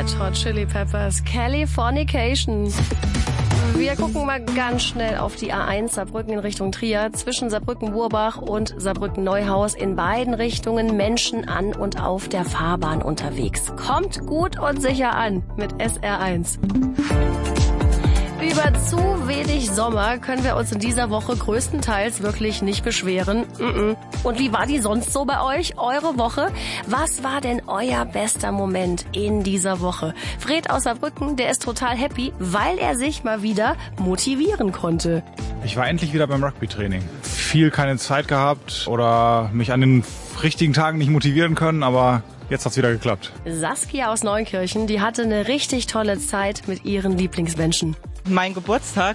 Red Hot Chili Peppers, Californication. Wir gucken mal ganz schnell auf die A1 Saarbrücken in Richtung Trier. Zwischen Saarbrücken-Burbach und Saarbrücken-Neuhaus in beiden Richtungen Menschen an und auf der Fahrbahn unterwegs. Kommt gut und sicher an mit SR1. Über zu wenig Sommer können wir uns in dieser Woche größtenteils wirklich nicht beschweren. Und wie war die sonst so bei euch? Eure Woche? Was war denn euer bester Moment in dieser Woche? Fred aus Saarbrücken, der ist total happy, weil er sich mal wieder motivieren konnte. Ich war endlich wieder beim Rugby-Training. Viel keine Zeit gehabt oder mich an den richtigen Tagen nicht motivieren können, aber jetzt hat's wieder geklappt. Saskia aus Neunkirchen, die hatte eine richtig tolle Zeit mit ihren Lieblingsmenschen. Mein Geburtstag